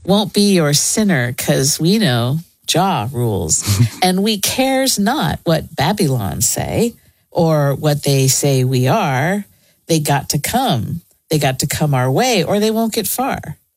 won't be your sinner, 'cause we know Jah rules. And we cares not what Babylon say or what they say we are. They got to come. They got to come our way, or they won't get far.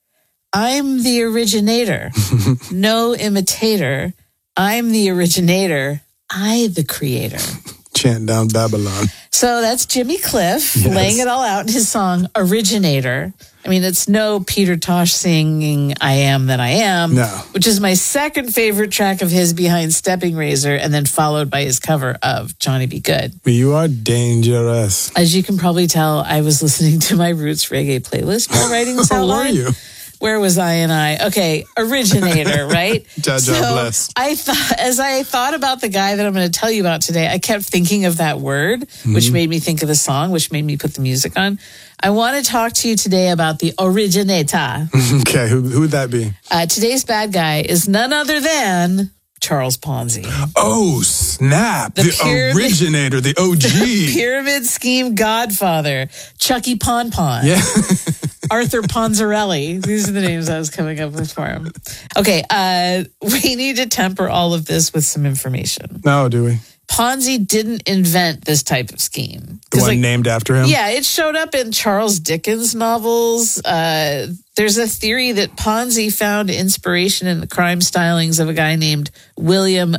I'm the originator, no imitator. I'm the originator, I the creator. Chant down Babylon. So that's Jimmy Cliff laying it all out in his song Originator. I mean, it's no Peter Tosh singing I Am That I Am, No. which is my second favorite track of his behind Stepping Razor, and then followed by his cover of Johnny B. Good. You are dangerous. As you can probably tell, I was listening to my Roots Reggae playlist while writing this Where outline. were you? Where was I? Okay, Originator, right? Jah bless. As I thought about the guy that I'm going to tell you about today, I kept thinking of that word, which made me think of the song, which made me put the music on. I want to talk to you today about the originator. Okay, who would that be? Today's bad guy is none other than Charles Ponzi. Oh, snap. The originator, the OG. Pyramid scheme godfather, Chucky Pon Pon. Yeah. Arthur Ponzarelli. These are the names I was coming up with for him. Okay, we need to temper all of this with some information. No, do we? Ponzi didn't invent this type of scheme. The one named after him? Yeah, it showed up in Charles Dickens novels. There's a theory that Ponzi found inspiration in the crime stylings of a guy named William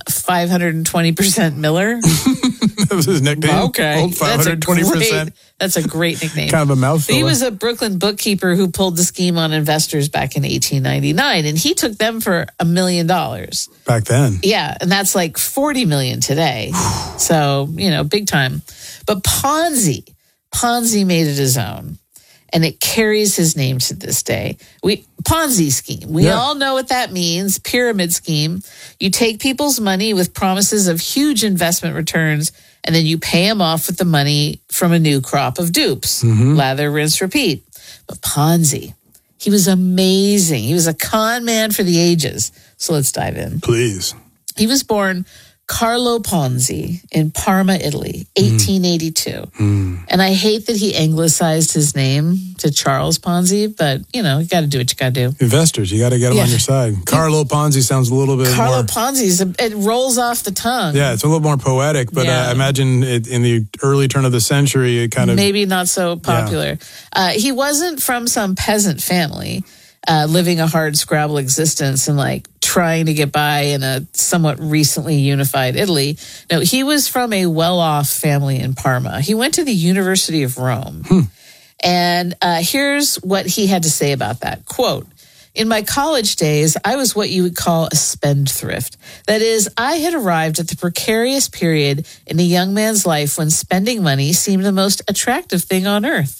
520% Miller. That was his nickname? Okay. Old 520%. That's a great nickname. Kind of a mouthful. He was a Brooklyn bookkeeper who pulled the scheme on investors back in 1899, and he took them for $1 million. Back then. Yeah, and that's like 40 million today. So, big time. But Ponzi made it his own, and it carries his name to this day. Ponzi scheme. We all know what that means. Pyramid scheme. You take people's money with promises of huge investment returns, and then you pay them off with the money from a new crop of dupes. Lather, rinse, repeat. But Ponzi, he was amazing. He was a con man for the ages. So let's dive in. Please. He was born Carlo Ponzi in Parma, Italy, 1882. And I hate that he anglicized his name to Charles Ponzi, but, you got to do what you got to do. Investors, you got to get them on your side. Carlo Ponzi sounds a little bit Carlo more... Ponzi, it rolls off the tongue. Yeah, it's a little more poetic, but I imagine in the early turn of the century, it kind of... Maybe not so popular. Yeah. He wasn't from some peasant family living a hard scrabble existence and trying to get by in a somewhat recently unified Italy. No, he was from a well-off family in Parma. He went to the University of Rome. And here's what he had to say about that. Quote, "In my college days, I was what you would call a spendthrift. That is, I had arrived at the precarious period in a young man's life when spending money seemed the most attractive thing on earth."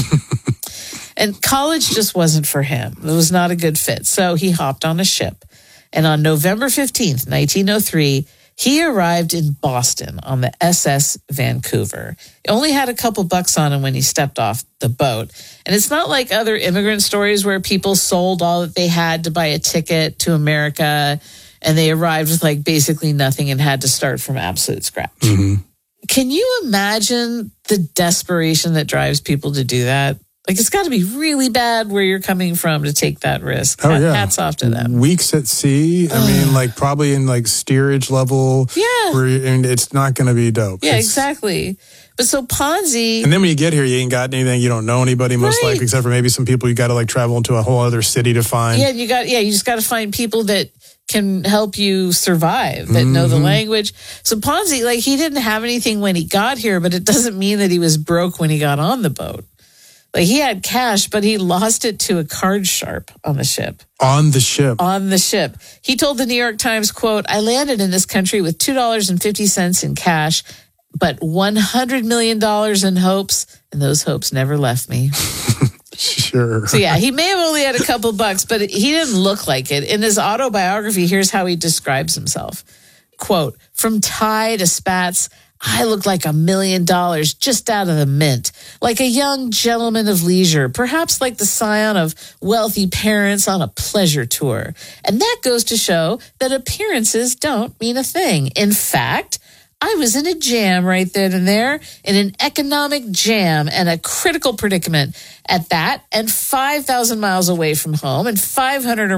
And college just wasn't for him. It was not a good fit. So he hopped on a ship. And on November 15th, 1903, he arrived in Boston on the SS Vancouver. He only had a couple bucks on him when he stepped off the boat. And it's not like other immigrant stories where people sold all that they had to buy a ticket to America and they arrived with basically nothing and had to start from absolute scratch. Can you imagine the desperation that drives people to do that? It's got to be really bad where you're coming from to take that risk. Oh, yeah. Hats off to them. Weeks at sea. I mean, probably in steerage level. Yeah. And it's not going to be dope. Yeah, exactly. But so Ponzi. And then when you get here, you ain't got anything. You don't know anybody most likely, except for maybe some people you got to travel into a whole other city to find. Yeah, you just got to find people that can help you survive, that know the language. So Ponzi, he didn't have anything when he got here, but it doesn't mean that he was broke when he got on the boat. He had cash, but he lost it to a card sharp on the ship. On the ship. On the ship. He told the New York Times, quote, "I landed in this country with $2.50 in cash, but $100 million in hopes, and those hopes never left me." Sure. So yeah, he may have only had a couple bucks, but he didn't look like it. In his autobiography, here's how he describes himself. Quote, "From tie to spats, I looked like $1 million just out of the mint, like a young gentleman of leisure, perhaps like the scion of wealthy parents on a pleasure tour. And that goes to show that appearances don't mean a thing. In fact, I was in a jam right then and there, in an economic jam and a critical predicament at that, and 5,000 miles away from home and 500 or